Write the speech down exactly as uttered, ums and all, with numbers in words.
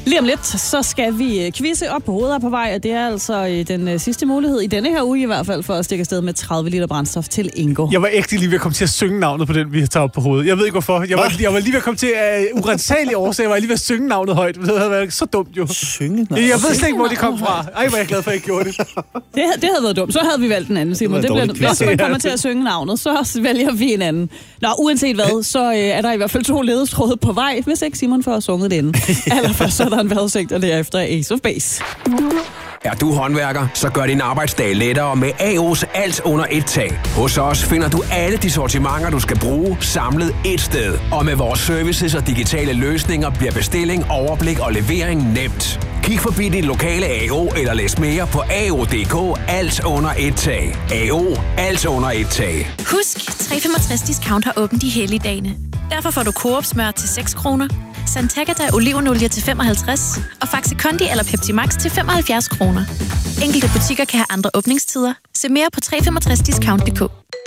Lige om lidt, så skal vi quizze op på hovedet på vej, og det er altså den sidste mulighed i denne her uge i hvert fald for at stikke afsted med tredive liter brændstof til Ingo. Jeg var ægte lige ved at komme til at synge navnet på den, vi tager op på hovedet. Jeg ved ikke hvorfor. Jeg var, jeg var lige ved at komme til at uh, urensagelige årsager, var jeg lige ved at synge navnet højt. Det havde været så dumt jo. Synge navnet? Jeg ved slet ikke, hvor det kom fra. Ej, hvor er jeg glad for, at jeg gjorde det. Det, det havde været dumt. Så havde vi valgt den anden, Simon. Det det bliver, hvis man kommer til at synge navnet, så vælger vi en anden. Nå, uanset hvad, så uh, er der i hvert fald to ledetråde på vej, hvis ikke Simon får sunget det inden. Allerførst så er der en vejrudsigt, og derefter Ace of Base. Er du håndværker, så gør din arbejdsdag lettere med A O's alt under et tag. Hos os finder du alle de sortimenter, du skal bruge, samlet ét sted. Og med vores services og digitale løsninger bliver bestilling, overblik og levering nemt. Kig forbi din lokale A O eller læs mere på A O punktum D K. Alt under et tag. A O. Alt under et tag. Husk, tre femogtres discount har åbent de hellige dagene. Derfor får du Coop smør til seks kroner, Santagata olivenolie til femoghalvtreds og Faxe Kondi eller Pepsi Max til femoghalvfjerds kroner. Enkelte butikker kan have andre åbningstider. Se mere på tre femogtres discount punktum D K.